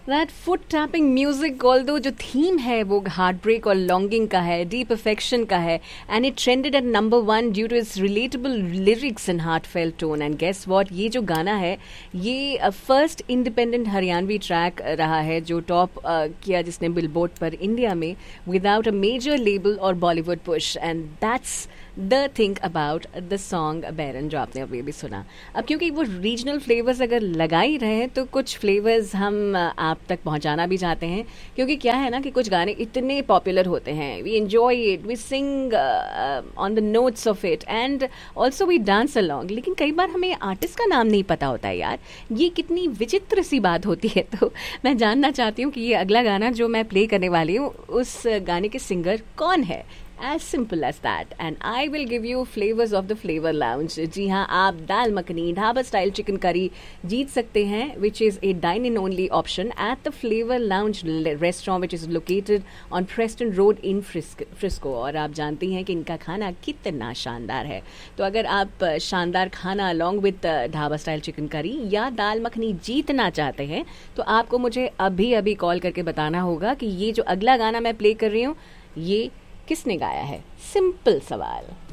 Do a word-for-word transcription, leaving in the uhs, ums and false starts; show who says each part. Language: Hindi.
Speaker 1: That foot tapping music, although जो थीम है वो हार्ट ब्रेक और लॉन्गिंग का है, डीप अफेक्शन का है, and it trended eight number one due to it's relatable lyrics and heart felt tone. And guess what, ये जो गाना है ये फर्स्ट इंडिपेंडेंट हरियाणवी ट्रैक रहा है जो टॉप uh, किया जिसने बिलबोर्ड पर इंडिया में विदाउट अ मेजर लेबल और Bollywood push. And that's the thing about the song बैरन जो आपने अभी भी सुना. अब क्योंकि वो रीजनल फ्लेवर्स अगर लगा ही रहे हैं तो कुछ फ्लेवर्स हम आप तक पहुंचाना भी चाहते हैं, क्योंकि क्या है ना कि कुछ गाने इतने पॉपुलर होते हैं, we enjoy it, we sing on the notes of it and also we dance along, लेकिन कई बार हमें आर्टिस्ट का नाम नहीं पता होता है यार. ये कितनी विचित्र सी बात होती है. तो मैं जानना चाहती हूँ कि ये अगला गाना जो मैं प्ले करने वाली हूँ उस गाने के सिंगर कौन है. As simple as that. And I will give you flavors of the Flavor Lounge. जी हाँ, आप दाल makhani dhaba style chicken curry जीत सकते हैं, which is a dine-in only option at the Flavor Lounge restaurant, which is located on Preston Road in Frisco. और आप जानती हैं कि इनका खाना कितना शानदार है. तो अगर आप शानदार खाना along with dhaba style chicken curry या दाल मखनी जीतना चाहते हैं तो आपको मुझे अभी अभी कॉल करके बताना होगा कि ये जो अगला गाना मैं प्ले कर रही हूँ ये किसने गाया है. सिंपल सवाल.